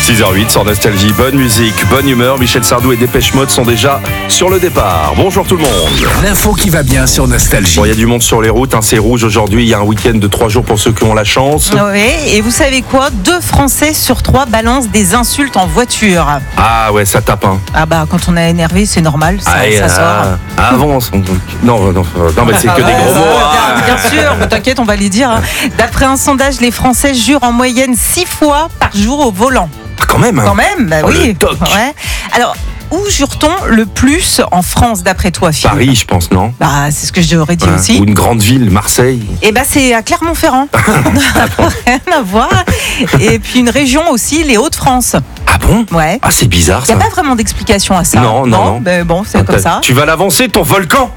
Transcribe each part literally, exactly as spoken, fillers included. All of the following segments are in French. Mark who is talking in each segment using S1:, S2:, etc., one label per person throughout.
S1: six heures huit sur Nostalgie, bonne musique, bonne humeur. Michel Sardou et Dépêche Mode sont déjà sur le départ. Bonjour tout le monde.
S2: L'info qui va bien sur Nostalgie.
S1: Bon, il y a du monde sur les routes, hein, c'est rouge aujourd'hui. Il y a un week-end de trois jours pour ceux qui ont la chance.
S3: Oui, et vous savez quoi? Deux Français sur trois balancent des insultes en voiture.
S1: Ah ouais, ça tape. Hein.
S3: Ah bah quand on est énervé, c'est normal, ça,
S1: Allez,
S3: ça sort.
S1: euh, avance. Non, non, non, non, mais c'est que des
S3: Ouais,
S1: gros mots.
S3: euh,
S1: hein.
S3: bien, bien sûr, t'inquiète, on va les dire. hein. D'après un sondage, les Français jurent en moyenne six fois par jour au volant.
S1: Quand même. Hein.
S3: Quand même, bah
S1: Oh,
S3: oui.
S1: le toc.
S3: Ouais. Alors, où jure-t-on le plus en France, d'après toi, Phil?
S1: Paris, je pense, non?
S3: Bah, c'est ce que j'aurais dit
S1: Ouais.
S3: aussi.
S1: Ou une grande ville, Marseille.
S3: Et bah, c'est à Clermont-Ferrand. Rien à voir. Et puis une région aussi, les Hauts-de-France.
S1: Ah bon?
S3: Ouais.
S1: Ah, c'est bizarre
S3: Il n'y
S1: ça.
S3: a pas vraiment d'explication à ça.
S1: Non, non, non.
S3: Ben bon, c'est comme ça.
S1: Tu vas l'avancer ton volcan.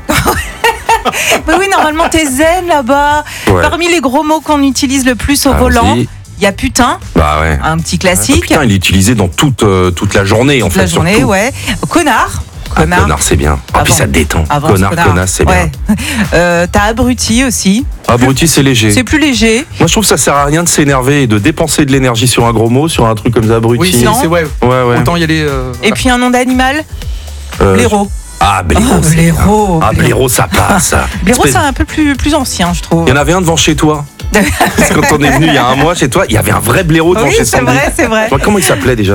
S3: Mais oui, normalement, t'es zen là-bas.
S1: Ouais.
S3: Parmi les gros mots qu'on utilise le plus au
S1: Allons-y.
S3: volant, il y a putain,
S1: Bah ouais.
S3: un petit
S1: Ah,
S3: classique.
S1: putain, il est utilisé dans toute, euh, toute la journée en
S3: toute
S1: fait.
S3: la journée,
S1: surtout.
S3: ouais. Connard.
S1: Ah,
S3: Connard.
S1: connard, c'est bien. Ah, puis
S3: Avance.
S1: ça te détend.
S3: Avance,
S1: Connard, connasse, c'est
S3: ouais.
S1: bien.
S3: Euh, T'as abruti aussi.
S1: Abruti, c'est léger.
S3: C'est plus léger.
S1: Moi, je trouve que ça sert à rien de s'énerver et de dépenser de l'énergie sur un gros mot, sur un truc comme ça, abruti.
S4: Oui, c'est,
S3: Non.
S4: c'est ouais.
S1: Ouais, ouais.
S4: Autant y aller. euh,
S3: Et puis un nom d'animal,
S1: Euh,
S3: blaireau.
S1: Ah, blaireau.
S3: Ah,
S1: c'est
S3: blaireau,
S1: bien. Ah, blaireau, ça passe.
S3: Blaireau,
S1: Espèce-
S3: c'est un peu plus, plus ancien, je trouve.
S1: Il y en avait un devant chez toi. Parce que quand on est venu il y a un mois chez toi, il y avait un vrai blaireau devant
S3: Oui,
S1: chez
S3: c'est
S1: Sandy.
S3: vrai, c'est vrai.
S1: Moi, comment il s'appelait déjà?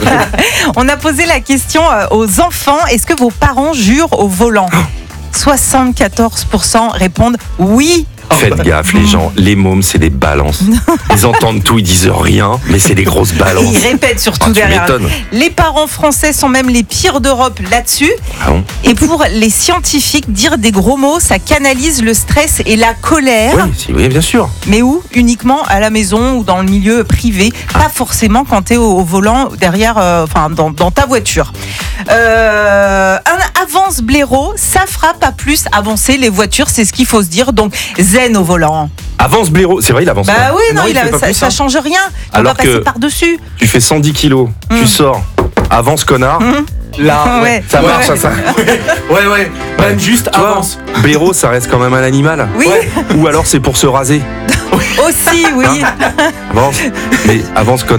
S3: On a posé la question euh, aux enfants, est-ce que vos parents jurent au volant? soixante-quatorze pour cent répondent oui.
S1: Faites gaffe, les gens. Les mômes, c'est des balances. Ils entendent tout, ils disent rien, mais c'est des grosses
S3: Et
S1: balances.
S3: ils répètent surtout
S1: Ah, tu
S3: derrière.
S1: m'étonnes.
S3: Les parents français sont même les pires d'Europe là-dessus.
S1: Ah bon?
S3: Et pour les scientifiques, dire des gros mots, ça canalise le stress et la colère.
S1: Oui, si, oui, bien sûr.
S3: Mais où? Uniquement à la maison ou dans le milieu privé. Pas forcément quand tu es au, au volant, derrière, euh, enfin, dans, dans ta voiture. Euh, un avance blaireau, ça fera pas plus avancer les voitures, c'est ce qu'il faut se dire. Donc, zen au volant.
S1: Avance blaireau. C'est vrai, il avance
S3: Bah
S1: pas.
S3: oui, non,
S4: Non, il
S3: il a-
S4: fait pas
S3: ça,
S4: plus,
S3: ça
S4: hein.
S3: change rien. On
S1: Alors
S3: va passer
S1: que-
S3: par-dessus.
S1: Tu fais cent dix kilos,
S3: Mm.
S1: tu sors, avance connard.
S4: Là, ouais.
S3: Ouais.
S1: Ça
S3: Ouais.
S1: marche, ça, ça.
S4: Ouais, ouais. Même juste
S1: Tu vois,
S4: avance.
S1: blaireau, ça reste quand même un animal.
S3: Oui,
S1: Ou alors c'est pour se raser.
S3: aussi, oui.
S1: Avance. Mais avance connard.